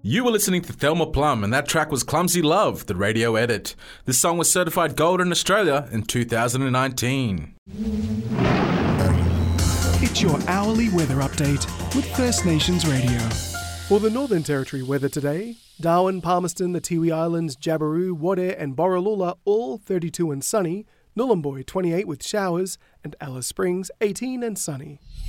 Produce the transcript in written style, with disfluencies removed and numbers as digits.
You were listening to Thelma Plum, and that track was Clumsy Love, the radio edit. This song was certified gold in Australia in 2019. It's your hourly weather update with First Nations Radio. For the Northern Territory weather today, Darwin, Palmerston, the Tiwi Islands, Jabiru, Wadeye and Borroloola all 32 and sunny, Nhulunbuy 28 with showers, and Alice Springs 18 and sunny.